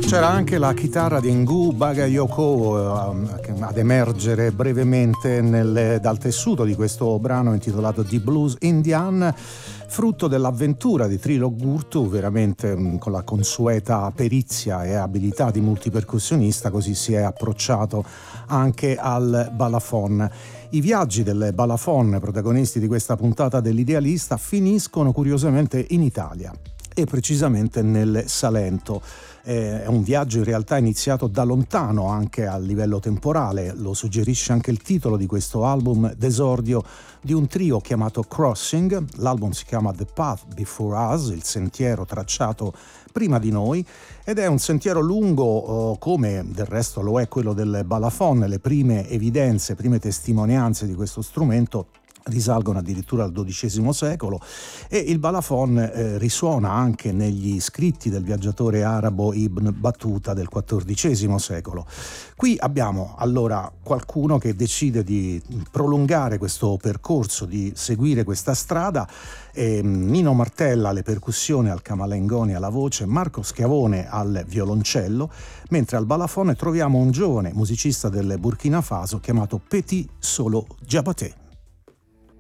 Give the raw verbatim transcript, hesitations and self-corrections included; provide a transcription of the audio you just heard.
C'era anche la chitarra di Ngu Bagayoko eh, ad emergere brevemente nel, dal tessuto di questo brano intitolato The Blues Indian, frutto dell'avventura di Trilo Gurtu, veramente mh, con la consueta perizia e abilità di multipercussionista, così si è approcciato anche al balafon. I viaggi del balafon, protagonisti di questa puntata dell'Idealista, finiscono curiosamente in Italia e precisamente nel Salento. È un viaggio in realtà iniziato da lontano anche a livello temporale, lo suggerisce anche il titolo di questo album d'esordio di un trio chiamato Crossing. L'album si chiama The Path Before Us, il sentiero tracciato prima di noi, ed è un sentiero lungo come del resto lo è quello del balafon. Le prime evidenze, prime testimonianze di questo strumento risalgono addirittura al dodicesimo secolo e il balafon eh, risuona anche negli scritti del viaggiatore arabo Ibn Battuta del quattordicesimo secolo. Qui abbiamo allora qualcuno che decide di prolungare questo percorso, di seguire questa strada. E Nino Martella alle percussioni, al camalengoni alla voce, Marco Schiavone al violoncello, mentre al balafone troviamo un giovane musicista del Burkina Faso chiamato Petit Solo Diabaté.